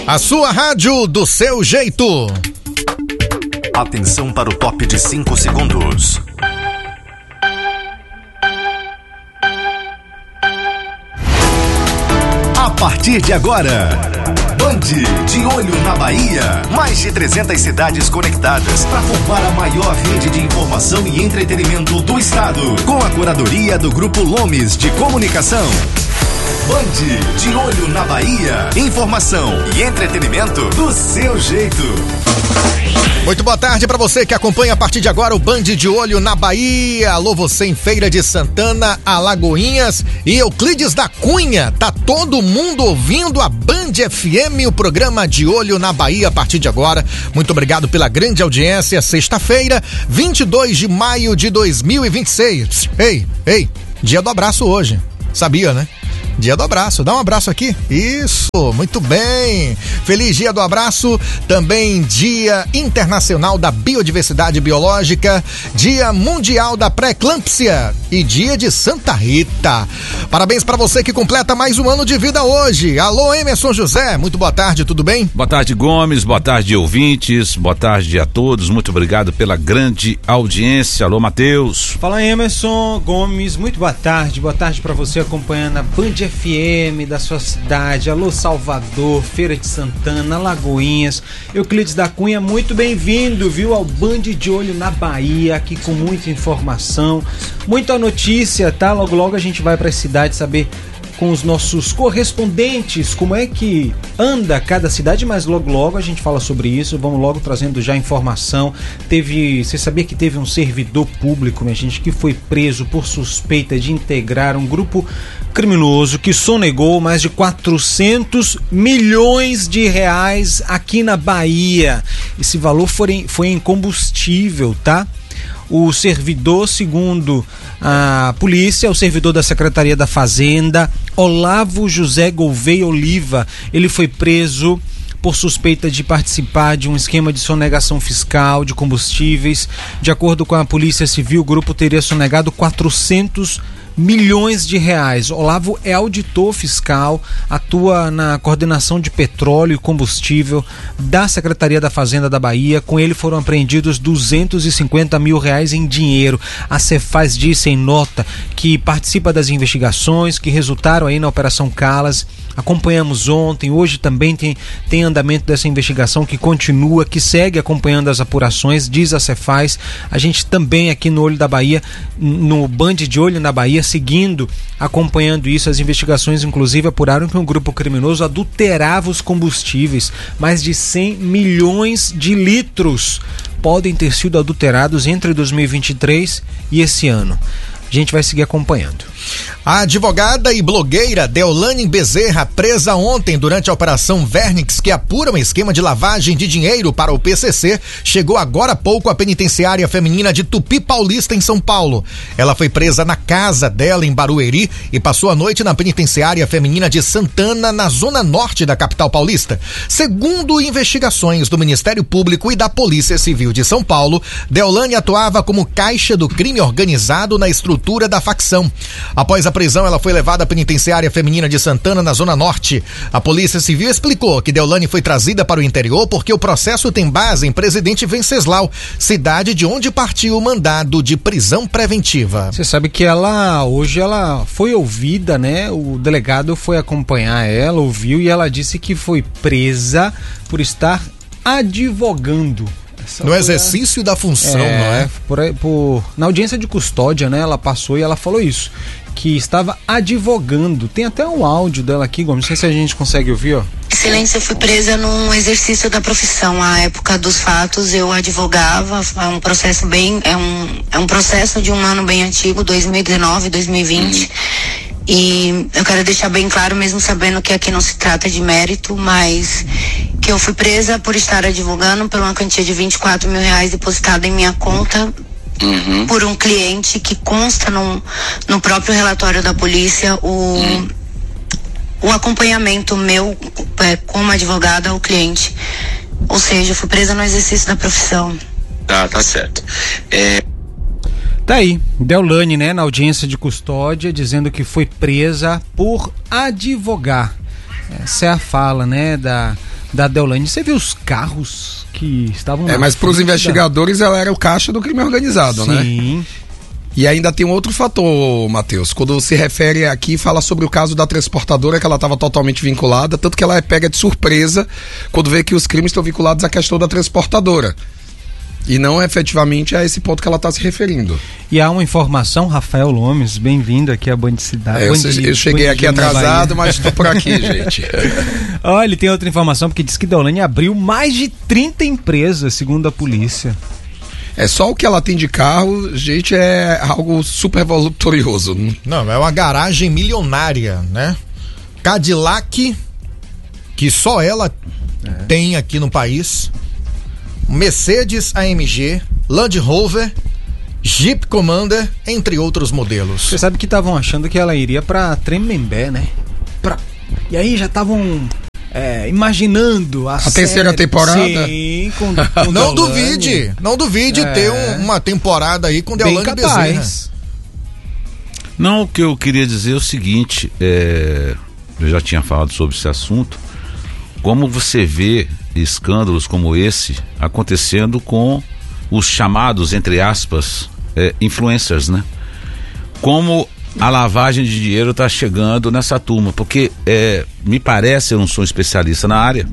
A sua rádio do seu jeito. Atenção para o top de 5 segundos. A partir de agora, Band de olho na Bahia. Mais de 300 cidades conectadas para formar a maior rede de informação e entretenimento do estado. Com a curadoria do Grupo Lomes de Comunicação. Band de olho na Bahia. Informação e entretenimento do seu jeito. Muito boa tarde para você que acompanha a partir de agora o Band de Olho na Bahia. Alô, você em Feira de Santana, Alagoinhas e Euclides da Cunha. Tá todo mundo ouvindo a Band FM, o programa de Olho na Bahia a partir de agora. Muito obrigado pela grande audiência. Sexta-feira, 22 de maio de 2026. Ei, dia do abraço hoje. Sabia, né? Dia do abraço, dá um abraço aqui. Isso, muito bem. Feliz dia do abraço. Também Dia Internacional da Biodiversidade Biológica, Dia Mundial da Pré-eclâmpsia e Dia de Santa Rita. Parabéns para você que completa mais um ano de vida hoje. Alô, Emerson José, muito boa tarde, tudo bem? Boa tarde, Gomes, boa tarde, ouvintes, boa tarde a todos, muito obrigado pela grande audiência. Alô, Matheus. Fala, Emerson Gomes, muito boa tarde para você acompanhando a Band FM da sua cidade. Alô, Salvador, Feira de Santana, Alagoinhas, Euclides da Cunha, muito bem-vindo, viu, ao Band de Olho na Bahia, aqui com muita informação, muita notícia, tá? Logo a gente vai para a cidade saber com os nossos correspondentes como é que anda cada cidade, mas logo a gente fala sobre isso. Vamos logo trazendo já informação. Você sabia que teve um servidor público, minha gente, que foi preso por suspeita de integrar um grupo criminoso que sonegou mais de 400 milhões de reais aqui na Bahia. Esse valor foi em combustível, tá? O servidor, segundo a polícia, o servidor da Secretaria da Fazenda, Olavo José Gouveia Oliva, ele foi preso por suspeita de participar de um esquema de sonegação fiscal de combustíveis. De acordo com a Polícia Civil, o grupo teria sonegado 400 milhões de reais. Olavo é auditor fiscal, atua na coordenação de petróleo e combustível da Secretaria da Fazenda da Bahia. Com ele foram apreendidos 250 mil reais em dinheiro. A Cefaz disse em nota que participa das investigações que resultaram aí na Operação Calas. Acompanhamos ontem, hoje também tem andamento dessa investigação que continua, que segue acompanhando as apurações, diz a Cefaz. A gente também aqui no Olho da Bahia, no Band de Olho na Bahia, seguindo, acompanhando isso. As investigações inclusive apuraram que um grupo criminoso adulterava os combustíveis. Mais de 100 milhões de litros podem ter sido adulterados entre 2023 e esse ano. A gente vai seguir acompanhando. A advogada e blogueira Deolane Bezerra, presa ontem durante a Operação Vernix, que apura um esquema de lavagem de dinheiro para o PCC, chegou agora há pouco à penitenciária feminina de Tupi Paulista, em São Paulo. Ela foi presa na casa dela, em Barueri, e passou a noite na penitenciária feminina de Santana, na zona norte da capital paulista. Segundo investigações do Ministério Público e da Polícia Civil de São Paulo, Deolane atuava como caixa do crime organizado na estrutura da facção. Após a prisão, ela foi levada à penitenciária feminina de Santana, na Zona Norte. A Polícia Civil explicou que Deolane foi trazida para o interior porque o processo tem base em Presidente Venceslau, cidade de onde partiu o mandado de prisão preventiva. Você sabe que hoje ela foi ouvida, né? O delegado foi acompanhar ela, ouviu, e ela disse que foi presa por estar advogando. No exercício da função, não é? Na audiência de custódia, né? Ela passou e ela falou isso, que estava advogando. Tem até um áudio dela aqui, Gomes, não sei se a gente consegue ouvir, ó. Excelência, eu fui presa num exercício da profissão. À época dos fatos, eu advogava. É um processo um processo de um ano bem antigo, 2019, 2020. E eu quero deixar bem claro, mesmo sabendo que aqui não se trata de mérito, mas que eu fui presa por estar advogando por uma quantia de 24 mil reais depositada em minha conta por um cliente, que consta no próprio relatório da polícia o acompanhamento meu como advogada ao cliente. Ou seja, eu fui presa no exercício da profissão. Tá certo. Tá aí, Deolane, né, na audiência de custódia, dizendo que foi presa por advogar. Essa é a fala, né, da da Deolane. Você viu os carros que estavam lá? Mas para os investigadores ela era o caixa do crime organizado, né? Sim. E ainda tem um outro fator, Matheus, quando se refere aqui, fala sobre o caso da transportadora, que ela estava totalmente vinculada, tanto que ela é pega de surpresa quando vê que os crimes estão vinculados à questão da transportadora. E não efetivamente a esse ponto que ela está se referindo. E há uma informação, Rafael Lomes, bem-vindo aqui à Band Cidade. Eu cheguei aqui atrasado, mas estou por aqui, gente. Olha, tem outra informação, porque diz que Deolane abriu mais de 30 empresas, segundo a polícia. Só o que ela tem de carro, gente, é algo super voluptuoso. Não, é uma garagem milionária, né? Cadillac, que só ela tem aqui no país. Mercedes AMG, Land Rover, Jeep Commander, entre outros modelos. Você sabe que estavam achando que ela iria pra Tremembé, né? E aí já estavam imaginando a terceira temporada. Sim, com não duvide ter uma temporada aí com Deolane Bezerra. Não, o que eu queria dizer é o seguinte, eu já tinha falado sobre esse assunto, como você vê escândalos como esse acontecendo com os chamados, entre aspas, influencers, né? Como a lavagem de dinheiro está chegando nessa turma, porque me parece, eu não sou especialista na área,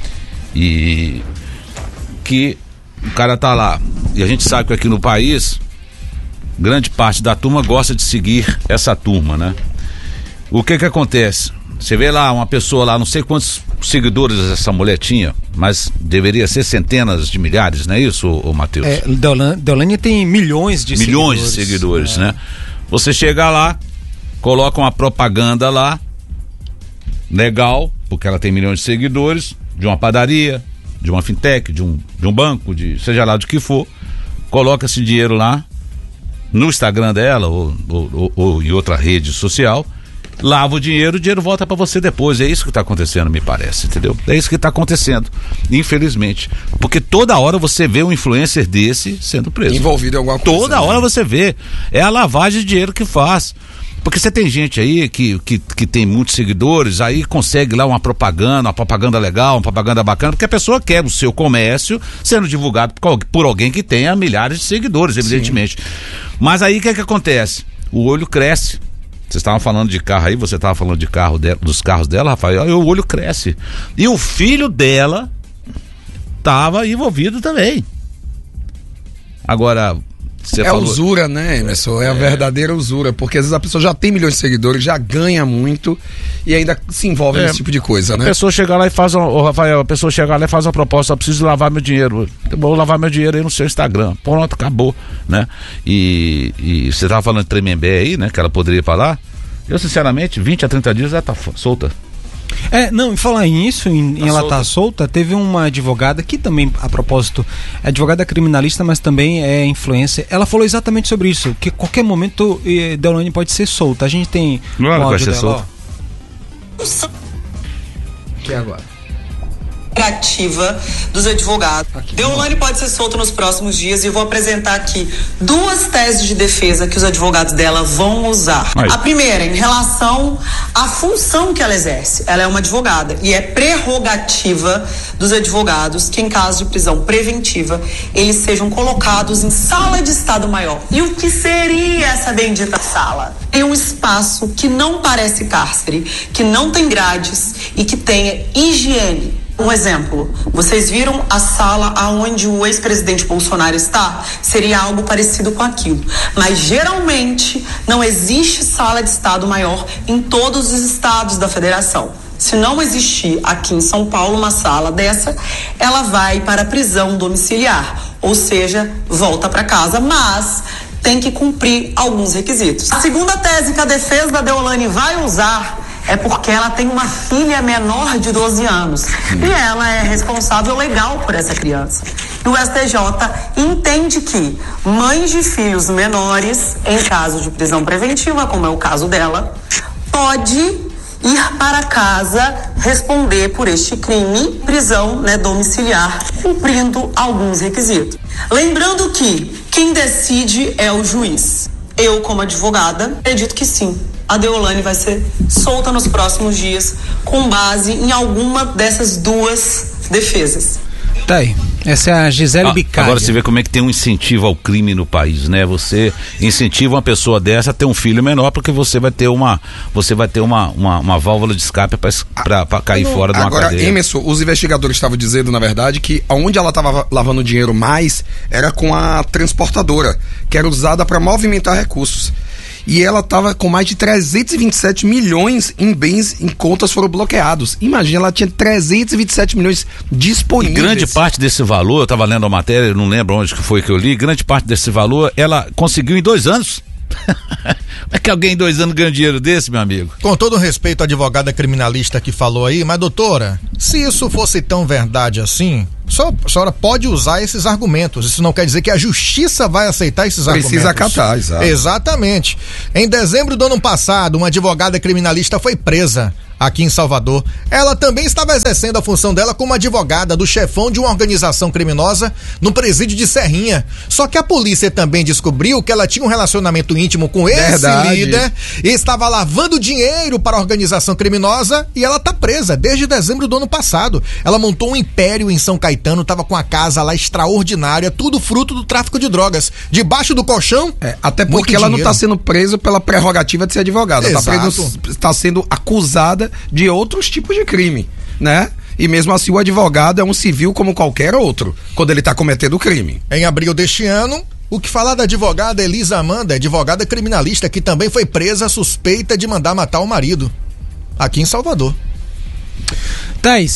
e que o cara tá lá, e a gente sabe que aqui no país grande parte da turma gosta de seguir essa turma, né? O que acontece? Você vê lá uma pessoa lá, não sei quantos seguidores essa mulher tinha, mas deveria ser centenas de milhares, não é isso, Matheus? Deolane tem milhões de seguidores, né? Você chega lá, coloca uma propaganda lá, legal, porque ela tem milhões de seguidores, de uma padaria, de uma fintech, de um banco, de seja lá do que for, coloca esse dinheiro lá no Instagram dela ou em outra rede social, lava o dinheiro volta pra você depois. É isso que tá acontecendo, me parece, entendeu? É isso que tá acontecendo, infelizmente, porque toda hora você vê um influencer desse sendo preso, envolvido em alguma coisa. Toda hora você vê, é a lavagem de dinheiro que faz. Porque você tem gente aí que tem muitos seguidores, aí consegue lá uma propaganda legal, uma propaganda bacana, porque a pessoa quer o seu comércio sendo divulgado por alguém que tenha milhares de seguidores, evidentemente. Sim. Mas aí o que acontece? O olho cresce. Vocês estavam falando de carro aí, você estava falando de dos carros dela, Rafael, aí o olho cresce. E o filho dela estava envolvido também. Agora, você falou... usura, né, Emerson? É a verdadeira usura, porque às vezes a pessoa já tem milhões de seguidores, já ganha muito e ainda se envolve nesse tipo de coisa, né? A pessoa chega lá e faz uma proposta, eu preciso lavar meu dinheiro, eu vou lavar meu dinheiro aí no seu Instagram, pronto, acabou, né? E você estava falando de Tremembé aí, né, que ela poderia falar, eu sinceramente, 20 a 30 dias ela tá solta. Não, em falar nisso, ela tá solta, teve uma advogada que também, a propósito, é advogada criminalista, mas também é influencer. Ela falou exatamente sobre isso, que a qualquer momento Deolane pode ser solta. A gente tem o áudio dela, que é agora. Ativa dos advogados. Deolane pode ser solta nos próximos dias e eu vou apresentar aqui 2 teses de defesa que os advogados dela vão usar. A primeira, em relação à função que ela exerce. Ela é uma advogada e é prerrogativa dos advogados que, em caso de prisão preventiva, eles sejam colocados em sala de estado maior. E o que seria essa bendita sala? É um espaço que não parece cárcere, que não tem grades e que tenha higiene. Um exemplo, vocês viram a sala aonde o ex-presidente Bolsonaro está? Seria algo parecido com aquilo. Mas geralmente não existe sala de estado maior em todos os estados da federação. Se não existir aqui em São Paulo uma sala dessa, ela vai para a prisão domiciliar, ou seja, volta para casa, mas tem que cumprir alguns requisitos. A segunda tese que a defesa da Deolane vai usar é porque ela tem uma filha menor de 12 anos e ela é responsável legal por essa criança. E o STJ entende que mães de filhos menores, em caso de prisão preventiva, como é o caso dela, pode ir para casa responder por este crime, prisão, domiciliar, cumprindo alguns requisitos. Lembrando que quem decide é o juiz. Eu, como advogada, acredito que sim. A Deolane vai ser solta nos próximos dias com base em alguma dessas 2 defesas. Tá aí. Essa é a Gisele Bicalha. Agora você vê como é que tem um incentivo ao crime no país, né? Você incentiva uma pessoa dessa a ter um filho menor porque você vai ter uma válvula de escape para cair fora de uma cadeia. Agora, Emerson, os investigadores estavam dizendo, na verdade, que onde ela estava lavando dinheiro mais era com a transportadora, que era usada para movimentar recursos. E ela estava com mais de 327 milhões em bens em contas foram bloqueados. Imagina, ela tinha 327 milhões disponíveis. E grande parte desse valor, eu estava lendo a matéria, não lembro onde que foi que eu li, grande parte desse valor ela conseguiu em 2 anos. Como é que alguém em 2 anos ganha dinheiro desse, meu amigo? Com todo respeito à advogada criminalista que falou aí, mas doutora, se isso fosse tão verdade assim, a senhora pode usar esses argumentos. Isso não quer dizer que a justiça vai aceitar esses argumentos. Precisa acatar, exato. Exatamente. Em dezembro do ano passado, uma advogada criminalista foi presa aqui em Salvador. Ela também estava exercendo a função dela como advogada do chefão de uma organização criminosa no presídio de Serrinha. Só que a polícia também descobriu que ela tinha um relacionamento íntimo com esse líder e estava lavando dinheiro para a organização criminosa, e ela tá presa desde dezembro do ano passado. Ela montou um império em São Caetano, estava com a casa lá extraordinária, tudo fruto do tráfico de drogas. Debaixo do colchão, até porque ela não está sendo presa pela prerrogativa de ser advogada. Está sendo acusada de outros tipos de crime, né? E mesmo assim o advogado é um civil como qualquer outro, quando ele está cometendo crime. Em abril deste ano, o que falar da advogada Elisa Amanda, advogada criminalista que também foi presa suspeita de mandar matar o marido, aqui em Salvador. Tá aí,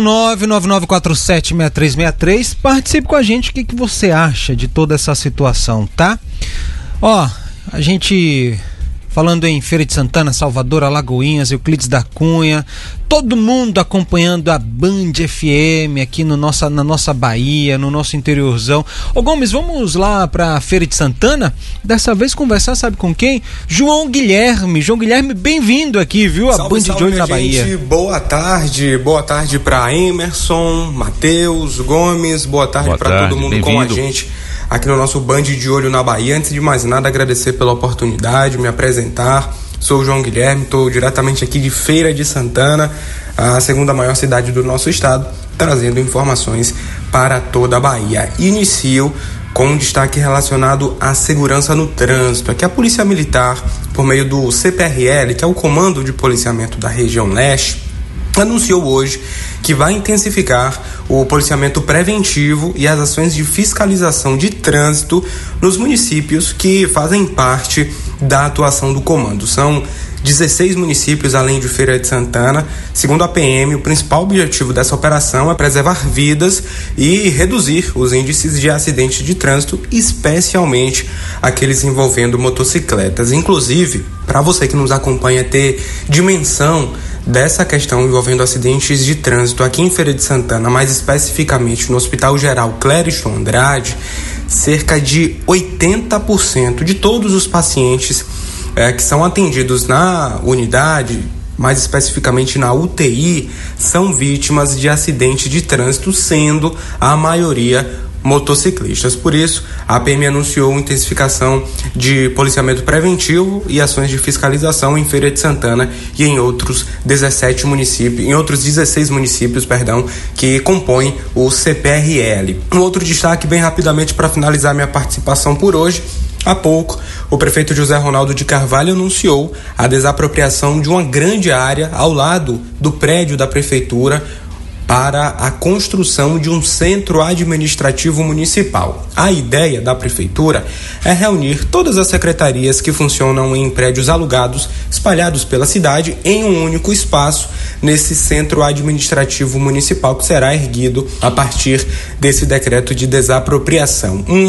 719-9947-6363. Participe com a gente, o que você acha de toda essa situação, tá? Ó, a gente... falando em Feira de Santana, Salvador, Alagoinhas, Euclides da Cunha, todo mundo acompanhando a Band FM aqui na nossa Bahia, no nosso interiorzão. Ô Gomes, vamos lá pra Feira de Santana? Dessa vez conversar, sabe com quem? João Guilherme. João Guilherme, bem-vindo aqui, viu? A Band de Olho na Bahia. Boa tarde pra Emerson, Matheus, Gomes, boa tarde pra todo mundo com a gente aqui no nosso Band de Olho na Bahia. Antes de mais nada, agradecer pela oportunidade, me apresentar. Sou o João Guilherme, estou diretamente aqui de Feira de Santana, a segunda maior cidade do nosso estado, trazendo informações para toda a Bahia. Inicio com um destaque relacionado à segurança no trânsito. Aqui a Polícia Militar, por meio do CPRL, que é o Comando de Policiamento da Região Leste, anunciou hoje que vai intensificar o policiamento preventivo e as ações de fiscalização de trânsito nos municípios que fazem parte da atuação do comando. São 16 municípios além de Feira de Santana. Segundo a PM, o principal objetivo dessa operação é preservar vidas e reduzir os índices de acidentes de trânsito, especialmente aqueles envolvendo motocicletas. Inclusive, para você que nos acompanha ter dimensão dessa questão envolvendo acidentes de trânsito aqui em Feira de Santana, mais especificamente no Hospital Geral Clériston Andrade, cerca de 80% de todos os pacientes que são atendidos na unidade, mais especificamente na UTI, são vítimas de acidentes de trânsito, sendo a maioria motociclistas. Por isso, a PM anunciou intensificação de policiamento preventivo e ações de fiscalização em Feira de Santana e em outros 16 municípios, que compõem o CPRL. Um outro destaque, bem rapidamente, para finalizar minha participação por hoje. Há pouco, o prefeito José Ronaldo de Carvalho anunciou a desapropriação de uma grande área ao lado do prédio da prefeitura para a construção de um centro administrativo municipal. A ideia da prefeitura é reunir todas as secretarias que funcionam em prédios alugados, espalhados pela cidade, em um único espaço, nesse centro administrativo municipal que será erguido a partir desse decreto de desapropriação. Um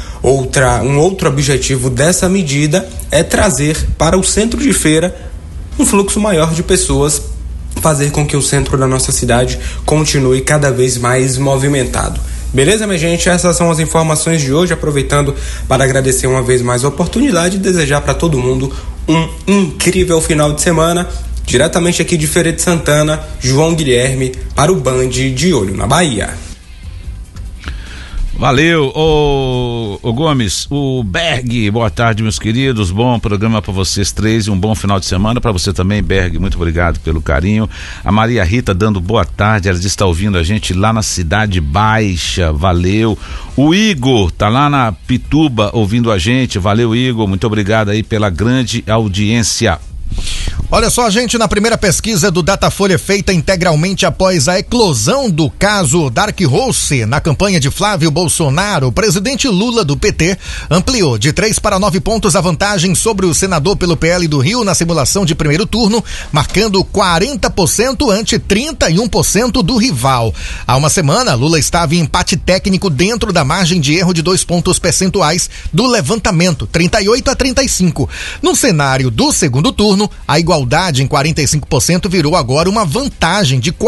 outro objetivo dessa medida é trazer para o centro de feira um fluxo maior de pessoas, fazer com que o centro da nossa cidade continue cada vez mais movimentado. Beleza, minha gente? Essas são as informações de hoje, aproveitando para agradecer uma vez mais a oportunidade e desejar para todo mundo um incrível final de semana. Diretamente aqui de Feira de Santana, João Guilherme para o Band de Olho na Bahia. Valeu, ô Gomes, o Berg, boa tarde, meus queridos, bom programa para vocês três e um bom final de semana para você também, Berg, muito obrigado pelo carinho. A Maria Rita dando boa tarde, ela está ouvindo a gente lá na Cidade Baixa, valeu. O Igor tá lá na Pituba ouvindo a gente, valeu, Igor, muito obrigado aí pela grande audiência. Olha só, gente, na primeira pesquisa do Datafolha feita integralmente após a eclosão do caso Dark Horse na campanha de Flávio Bolsonaro, o presidente Lula do PT ampliou de 3 para 9 pontos a vantagem sobre o senador pelo PL do Rio na simulação de primeiro turno, marcando 40% ante 31% do rival. Há uma semana, Lula estava em empate técnico dentro da margem de erro de 2 pontos percentuais do levantamento, 38-35. No cenário do segundo turno, a igualdade em 45% virou agora uma vantagem de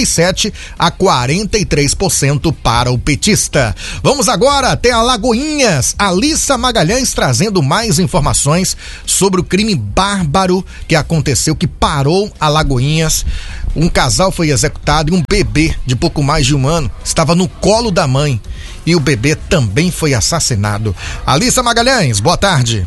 47-43% para o petista. Vamos agora até Alagoinhas. Alissa Magalhães trazendo mais informações sobre o crime bárbaro que aconteceu, que parou Alagoinhas. Um casal foi executado e um bebê de pouco mais de um ano estava no colo da mãe e o bebê também foi assassinado. Alissa Magalhães, boa tarde.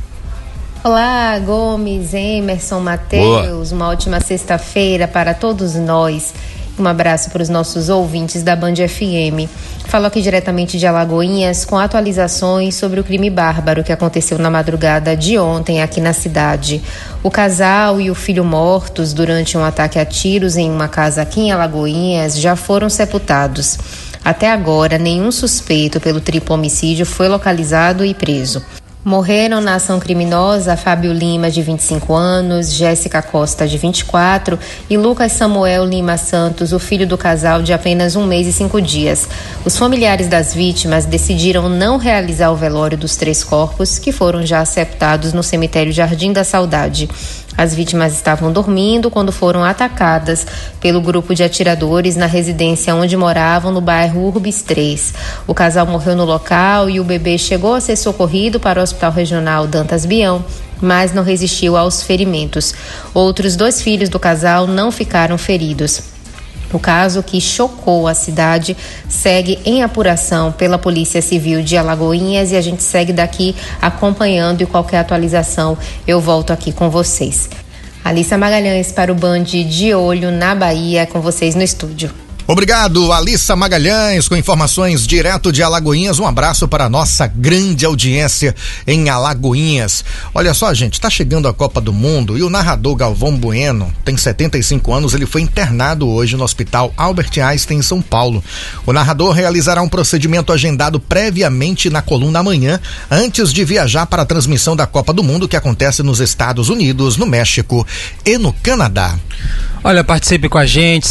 Olá, Gomes, Emerson, Matheus, uma ótima sexta-feira para todos nós. Um abraço para os nossos ouvintes da Band FM. Falo aqui diretamente de Alagoinhas com atualizações sobre o crime bárbaro que aconteceu na madrugada de ontem aqui na cidade. O casal e o filho mortos durante um ataque a tiros em uma casa aqui em Alagoinhas já foram sepultados. Até agora, nenhum suspeito pelo triplo homicídio foi localizado e preso. Morreram na ação criminosa Fábio Lima, de 25 anos, Jéssica Costa, de 24, e Lucas Samuel Lima Santos, o filho do casal, de apenas 1 mês e 5 dias. Os familiares das vítimas decidiram não realizar o velório dos 3 corpos, que foram já sepultados no cemitério Jardim da Saudade. As vítimas estavam dormindo quando foram atacadas pelo grupo de atiradores na residência onde moravam, no bairro Urbis 3. O casal morreu no local e o bebê chegou a ser socorrido para o Hospital Regional Dantas Bião, mas não resistiu aos ferimentos. Outros 2 filhos do casal não ficaram feridos. O caso, que chocou a cidade, segue em apuração pela Polícia Civil de Alagoinhas e a gente segue daqui acompanhando, e qualquer atualização eu volto aqui com vocês. Alissa Magalhães para o Band de Olho na Bahia, com vocês no estúdio. Obrigado, Alissa Magalhães, com informações direto de Alagoinhas. Um abraço para a nossa grande audiência em Alagoinhas. Olha só, gente, tá chegando a Copa do Mundo e o narrador Galvão Bueno tem 75 anos, ele foi internado hoje no Hospital Albert Einstein, em São Paulo. O narrador realizará um procedimento agendado previamente na coluna amanhã, antes de viajar para a transmissão da Copa do Mundo, que acontece nos Estados Unidos, no México e no Canadá. Olha, participe com a gente,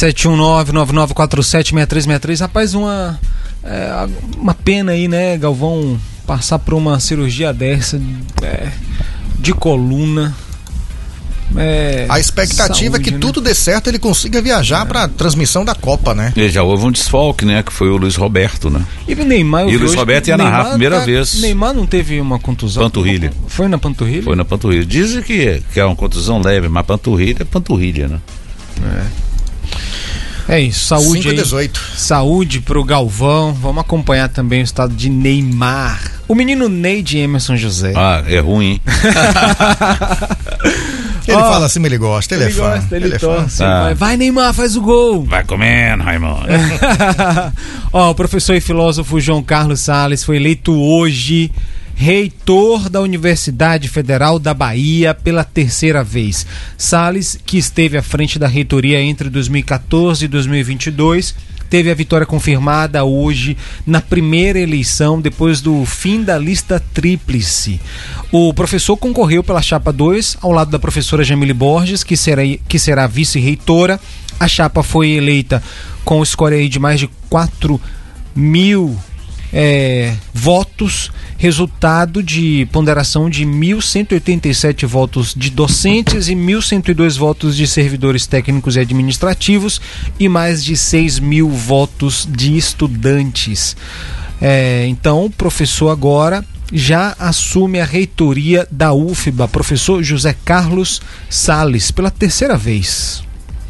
719-9947-6363. Rapaz, uma pena aí, né, Galvão, passar por uma cirurgia dessa, de coluna. A expectativa é que tudo dê certo, ele consiga viajar para a transmissão da Copa, né? E já houve um desfalque, né? Que foi o Luiz Roberto, né? E o Neymar... E o Luiz Roberto ia narrar a primeira vez. Neymar não teve uma contusão? Panturrilha. Foi na panturrilha? Foi na panturrilha. Dizem que é uma contusão leve, mas panturrilha é panturrilha, né? É isso, saúde 5-18. Saúde pro Galvão. Vamos acompanhar também o estado de Neymar. O menino Ney de Emerson José. Ah, é ruim, hein? Ele fala assim, ele gosta, ele é fã. Gosta, ele torce. Vai, Neymar, faz o gol. Vai comendo, Raimundo. O professor e filósofo João Carlos Salles foi eleito hoje reitor da Universidade Federal da Bahia pela 3ª vez. Salles, que esteve à frente da reitoria entre 2014 e 2022, teve a vitória confirmada hoje na primeira eleição depois do fim da lista tríplice. O professor concorreu pela chapa 2 ao lado da professora Jamile Borges, que será vice-reitora. A chapa foi eleita com score de mais de 4.000 votos, resultado de ponderação de 1.187 votos de docentes e 1.102 votos de servidores técnicos e administrativos e mais de 6.000 votos de estudantes. Então o professor agora já assume a reitoria da UFBA, professor José Carlos Salles, pela 3ª vez.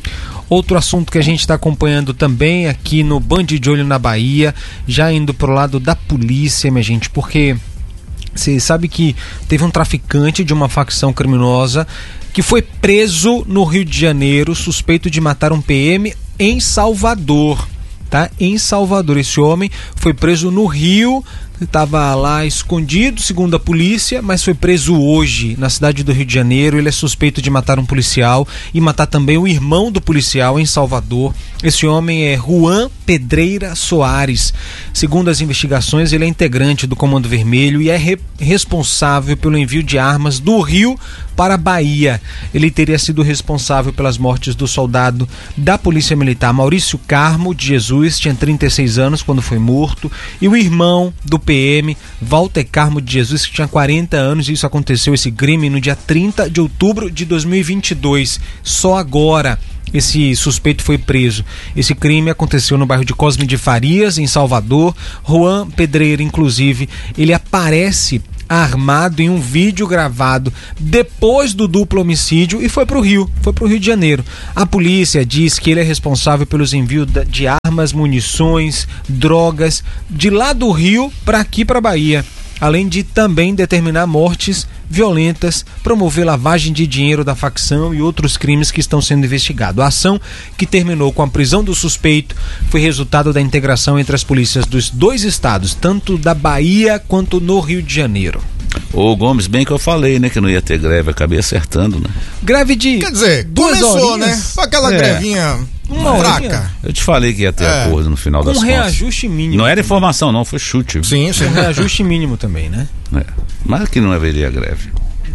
Outro assunto que a gente está acompanhando também aqui no Band de Olho na Bahia, já indo pro lado da polícia, minha gente, porque você sabe que teve um traficante de uma facção criminosa que foi preso no Rio de Janeiro, suspeito de matar um PM em Salvador, tá? Em Salvador, esse homem foi preso no Rio, estava lá escondido, segundo a polícia, mas foi preso hoje na cidade do Rio de Janeiro. Ele é suspeito de matar um policial e matar também o irmão do policial em Salvador. Esse homem é Juan Pedreira Soares. Segundo as investigações, ele é integrante do Comando Vermelho e é responsável pelo envio de armas do Rio para a Bahia. Ele teria sido responsável pelas mortes do soldado da Polícia Militar Maurício Carmo de Jesus, tinha 36 anos quando foi morto, e o irmão do PM, Walter Carmo de Jesus, que tinha 40 anos, e isso aconteceu, esse crime, no dia 30 de outubro de 2022. Só agora esse suspeito foi preso. Esse crime aconteceu no bairro de Cosme de Farias, em Salvador. Juan Pedreira, inclusive, ele aparece armado em um vídeo gravado depois do duplo homicídio e foi pro Rio de Janeiro. A polícia diz que ele é responsável pelos envios de armas, munições, drogas de lá do Rio para aqui, para Bahia, além de também determinar mortes violentas, promover lavagem de dinheiro da facção e outros crimes que estão sendo investigados. A ação, que terminou com a prisão do suspeito, foi resultado da integração entre as polícias dos dois estados, tanto da Bahia quanto no Rio de Janeiro. Ô Gomes, bem que eu falei, né, que não ia ter greve, acabei acertando, né? Greve de... Quer dizer, começou, né? Só aquela grevinha fraca. Eu te falei que ia ter acordo no final das contas. Um reajuste mínimo. Não era informação não, foi chute. Sim. Um reajuste mínimo também, né? Mas aqui não haveria greve.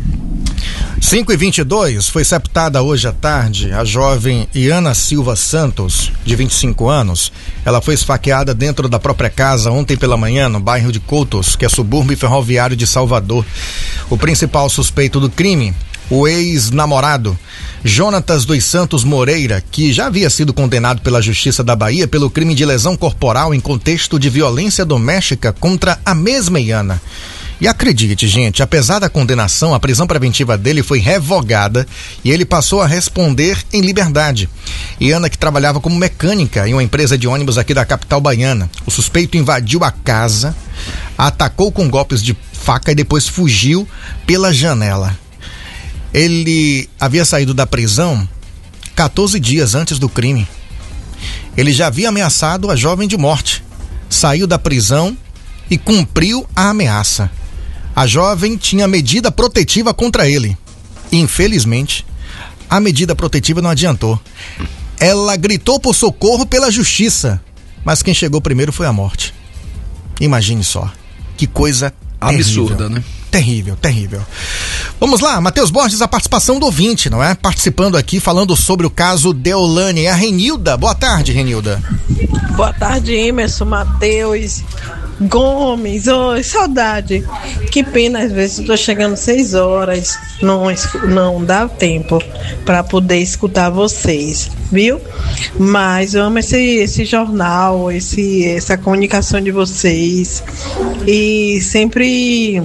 5h22, foi sepultada hoje à tarde a jovem Iana Silva Santos, de 25 anos. Ela foi esfaqueada dentro da própria casa ontem pela manhã, no bairro de Coutos, que é subúrbio ferroviário de Salvador. O principal suspeito do crime, o ex-namorado Jonatas dos Santos Moreira, que já havia sido condenado pela Justiça da Bahia pelo crime de lesão corporal em contexto de violência doméstica contra a mesma Iana. E acredite, gente, apesar da condenação, a prisão preventiva dele foi revogada e ele passou a responder em liberdade. Iana, que trabalhava como mecânica em uma empresa de ônibus aqui da capital baiana. O suspeito invadiu a casa, atacou com golpes de faca e depois fugiu pela janela. Ele havia saído da prisão 14 dias antes do crime. Ele já havia ameaçado a jovem de morte. Saiu da prisão e cumpriu a ameaça. A jovem tinha medida protetiva contra ele. Infelizmente, a medida protetiva não adiantou. Ela gritou por socorro pela justiça, mas quem chegou primeiro foi a morte. Imagine só, que coisa absurda, né? Terrível. Vamos lá, Matheus Borges, a participação do ouvinte, não é? Participando aqui, falando sobre o caso Deolane. É a Renilda. Boa tarde, Renilda. Boa tarde, Emerson, Matheus, Gomes. Oi, saudade. Que pena, às vezes eu tô chegando 6 horas, não dá tempo para poder escutar vocês, viu? Mas eu amo esse jornal, essa comunicação de vocês e sempre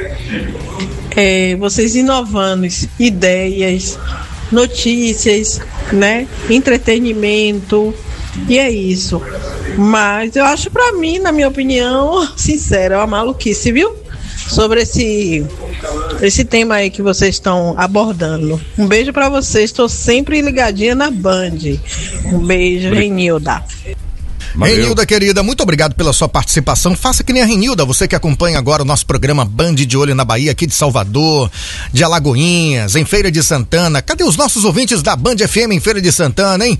vocês inovando ideias, notícias, né? Entretenimento, e é isso. Mas eu acho, pra mim, na minha opinião, sincera, é uma maluquice, viu? Sobre esse tema aí que vocês estão abordando. Um beijo pra vocês, estou sempre ligadinha na Band. Um beijo, Renilda. Renilda, querida, muito obrigado pela sua participação. Faça que nem a Renilda, você que acompanha agora o nosso programa Band de Olho na Bahia, aqui de Salvador, de Alagoinhas, em Feira de Santana. Cadê os nossos ouvintes da Band FM em Feira de Santana, hein?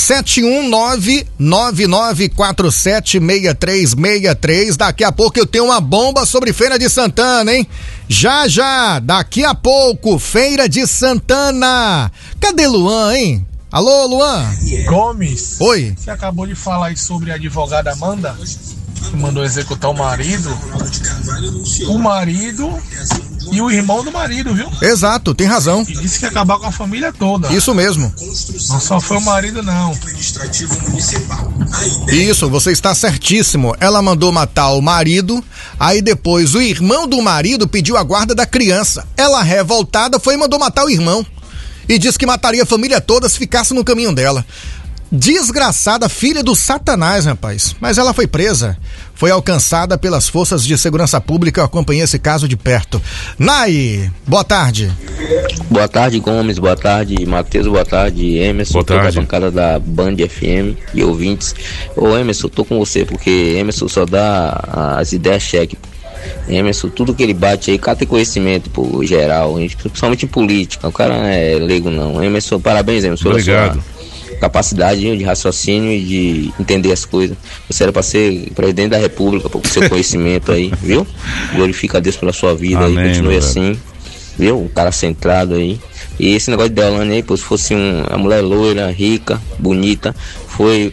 719-9947-6363. Daqui a pouco eu tenho uma bomba sobre Feira de Santana, hein? Já, daqui a pouco, Feira de Santana. Cadê Luan, hein? Alô, Luan? Gomes. Oi. Você acabou de falar aí sobre a advogada Amanda, que mandou executar o marido e o irmão do marido, viu? Exato, tem razão. E disse que ia acabar com a família toda. Isso mesmo. Não só foi o marido, não. Isso, você está certíssimo. Ela mandou matar o marido, aí depois o irmão do marido pediu a guarda da criança. Ela, revoltada, foi e mandou matar o irmão. e diz que mataria a família toda se ficasse no caminho dela. Desgraçada filha do Satanás, rapaz. Mas ela foi presa. Foi alcançada pelas forças de segurança pública. Eu acompanhei esse caso de perto. Nai, boa tarde. Boa tarde, Gomes. Boa tarde, Matheus. Boa tarde, Emerson. Boa tarde. Da bancada da Band FM e ouvintes. Ô, Emerson, eu tô com você porque Emerson só dá as ideias cheque. Emerson, tudo que ele bate aí, o cara tem conhecimento, pô, geral, principalmente em política. O cara não é leigo, não. Emerson, parabéns, Emerson. Obrigado. Capacidade de raciocínio e de entender as coisas. Você era para ser presidente da República, com seu conhecimento aí, viu? Glorifica a Deus pela sua vida. Amém, aí, continue assim, viu? Um cara centrado aí. E esse negócio de Deolane aí, pô, se fosse uma mulher loira, rica, bonita, foi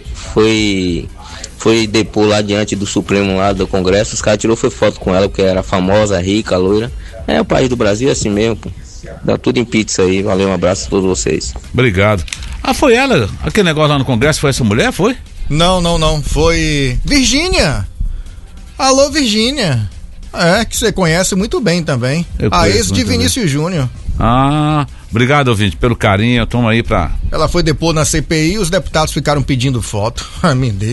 depor lá diante do Supremo lá do Congresso, os caras tirou foi foto com ela, porque era famosa, rica, loira. É, o país do Brasil é assim mesmo, pô. Dá tudo em pizza aí. Valeu, um abraço a todos vocês. Obrigado. Ah, foi ela? Aquele negócio lá no Congresso, foi essa mulher, foi? Não. Foi Virgínia. Alô, Virgínia. É, que você conhece muito bem também. A ex de Vinícius Júnior. Ah, obrigado, ouvinte, pelo carinho. Toma aí pra... Ela foi depor na CPI e os deputados ficaram pedindo foto. Ah, me deixa.